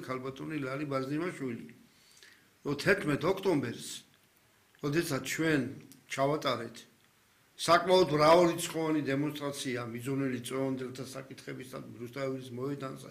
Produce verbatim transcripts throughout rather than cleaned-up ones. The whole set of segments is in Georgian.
ქალბატონი ლალი ბარზიმაშვილი. რომ თერთმეტ ოქტომბერს, როდესაც ჩვენ ჩავატარეთ საკმაოდ მრავალრიცხოვანი დემონსტრაცია მიზონელი წევანდელთა საკითხებისთან რუსთაველის მოედანზე.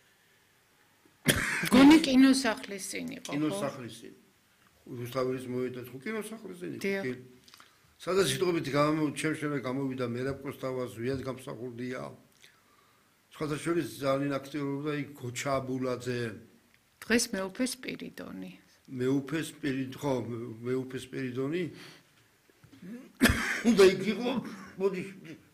გონი კინოსახლის წინ იყო, ხო? კინოსახლის წინ. რუსთაველის მოედანზე ხო კინოსახლის წინ იყო? დიახ. სადაც სიტყვებით ჩემშენა გამოვიდა მერაბ კოსტავა, ზვიად გამსახურდია. სხვათა შორის ძალიან აქტიურობდა იქ გოჩა აბულაძე. დღეს მეუფე სპირიდონი. მეუფე სპირიდ ხო, მეუფე სპირიდონი. უნდა იქ იყო, მოდი.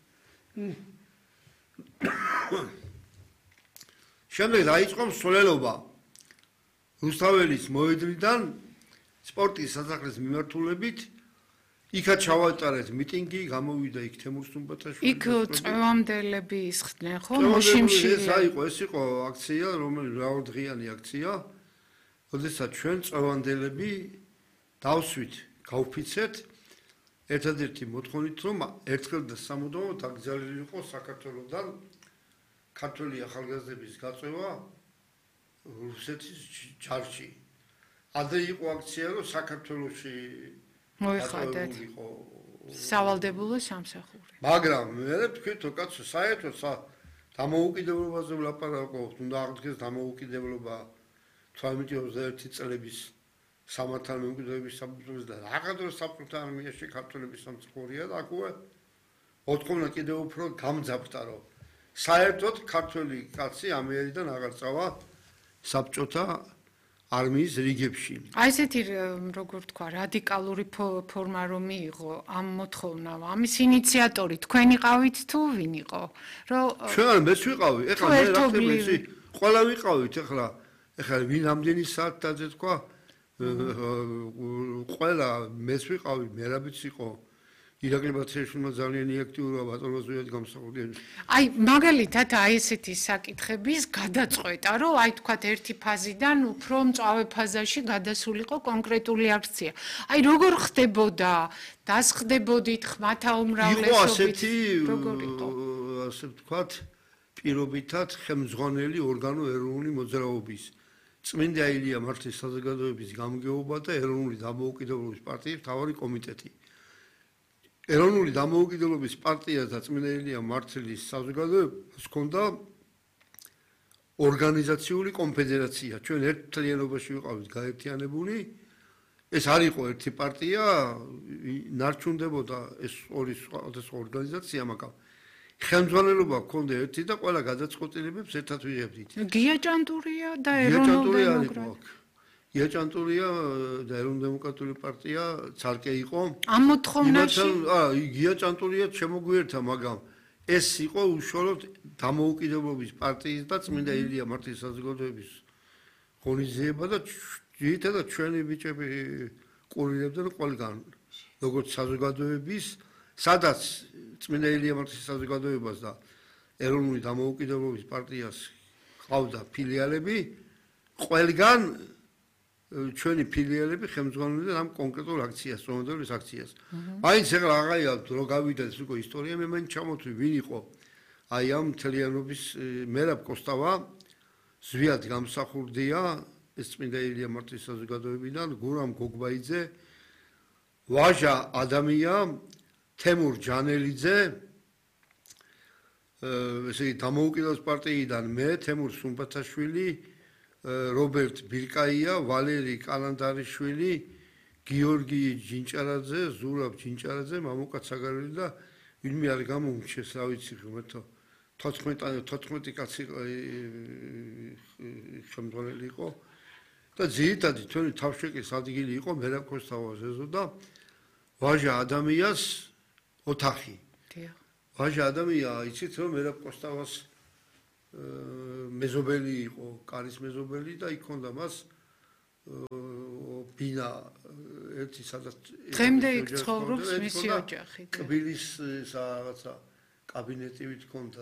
შემდეგ დაიწყო მსვლელობა რუსთაველის მოედნიდან სპორტის სასახლის მიმართულებით. იქაც ჩავატარეთ მიტინგი, გამოვიდა იქ თემურ სუმბათაშვილი. იქ წევამდელები ისხდნენ, ხო? მოშიმში. ეს აიყო, ეს იყო აქცია, რომელიც მრავალდღიანი აქცია. როდესაც ჩვენ წევანდელები დავსვით, გავფიცეთ ერთადერთი მოთხოვნით, რომ ერთხელ და სამუდამოდ დაკრძალული იყო საქართველოსთან ქართველი ახალგაზრდების გაწევა რუსეთის ჯარში. ადრე იყო აქცია, რომ საქართველოში მოიხადეთ სავალდებულო სამსახური. მაგრამ მე ვთქვით, კაცო, საერთოდ დამოუკიდებლობაზე ვლაპარაკობთ, უნდა აღდგეს დამოუკიდებლობა თორმეტი ოცდაერთი წლების სამართალ მემკვიდრეობის საბრძოლოს და აღადგინეს საბჭოთა არმიაში ქართველების სამსახურია და აქუე მოთხოვნა კიდევ უფრო გამძაფრდა, რომ საერთოდ ქართველი კაცი ამიერიდან აღარ წავა საბჭოთა არმიის რიგებში. აი ესეთი როგორ თქვა, რადიკალური ფორმა რომ მიიღო ამ მოთხოვნამ, ამის ინიციატორი თქვენ იყავით თუ ვინ იყო? რომ ჩვენ მეც ვიყავი, ეხლა მე რა ხდება ისი, ყველა ვიყავით ეხლა, ეხლა ვინ ამდენი საათ დაძე თქვა, ყველა მეც ვიყავი, მერაბიც იყო. ირაკლი ბათიაშვილმა ძალიან აქტიურია ბატონოზვიად გამსახურდია. აი მაგალითად აი ესეთი საკითხების გადაწყვეტა, რომ აი თქვათ ერთი ფაზიდან უფრო მწვავე ფაზაში გადასულიყო კონკრეტული აქცია. აი როგორ ხდებოდა? დასხდებოდით ხმათა უმრავლესობით? როგორ იყო? ასე ვთქვათ, პირობითად ხელმძღვანელი ორგანო ეროვნული მოძრაობის. წმინდა ილია მართლის საზოგადოების გამგეობა და ეროვნული დამოუკიდებლობის პარტიის მთავარი კომიტეტი. ეროვნული დამოუკიდებლობის პარტია და წმინდა ილია მართლის საზოგადოებას ჰქონდა ორგანიზაციული კონფედერაცია. ჩვენ ერთ მთლიანობაში ვიყავით გაერთიანებული. ეს არ იყო ერთი პარტია, ნარჩუნდებოდა ეს ორი სხვადასხვა ორგანიზაცია, მაგრამ ხელმძღვანელობა ჰქონდა ერთი და ყველა გადაწყვეტილებებს ერთად ვიღებდით. გია ჭანტურია და ეროვნული დემოკრატია. იაჭანტურია და ეროვნული დემოკრატიული პარტია ცალკე იყო. ამ მოთხოვნაში აა იაჭანტურია შემოგვიერთა, მაგრამ ეს იყო უშუალოდ დამოუკიდებლობის პარტიის და წმინდა ილია მართლის საზოგადოების ღონისძიება და ძირითადად ჩვენი ბიჭები ყურირებდნენ ყველგან, როგორც საზოგადოების, სადაც წმინდა ილია მართლის საზოგადოებას და ეროვნული დამოუკიდებლობის პარტიას ყავდა ფილიალები, ყველგან ჩვენი ფილიალები ხელმძღვანელობდნენ ამ კონკრეტულ აქციას, წონდელის აქციას. მაინც ეხლა აღაია რო გავიდა ეს უკვე ისტორია, მე მაინც ჩამოთვლი ვინ იყო აი ამ მთლიანობის მერაბ კოსტავა, ზვიად გამსახურდია, ეს წმინდა ილია მართლის საზოგადოებიდან, გურამ გოგბაიძე, ვაჟა ადამია, თემურ ჯანელიძე, ესე იგი დამოუკიდებლობის პარტიიდან მე, თემურ სუმბათაშვილი, რობერტ ბირკაია, ვალერი კალანდარიშვილი, გიორგი ჯინჭარაძე, ზურაბ ჯინჭარაძე, მამუკა ცაგარელი და ვინმე არ გამომჩეს, რა ვიცი, ხმეთო თოთხმეტი კაცი ხელმძღვანელი იყო და ძირითადი ჩვენი თავშეკის ადგილი იყო მერაბ კოსტავას ეზო და ვაჟა ადამიანს ოთახი. ვაჟა ადამია, იცით რომ მერაბ კოსტავას მეზობელი იყო, კარის მეზობელი და იქ ჰქონდა მას ბინა ერთი სადაც დღემდე იქ ცხოვრობს მისი ოჯახი. კბილის რაღაცა კაბინეტი ჰქონდა.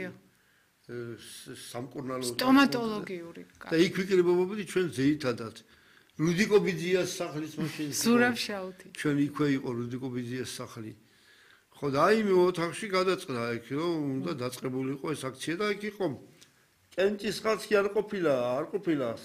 სამკურნალო სტომატოლოგიური. და იქ ვიკრიბებოდი ჩვენ ძირითადად რუდიკო ბიძიას სახლის მაშინ. ზურაბ შაუთი. ჩვენ იქვე იყო რუდიკო ბიძიას სახლი. ხო და აი მე ოთახში გადაწყდა იქ რომ უნდა დაწყებულიყო ეს აქცია და იქ იყო კენჭის ხალხი არ ყოფილა, არ ყოფილა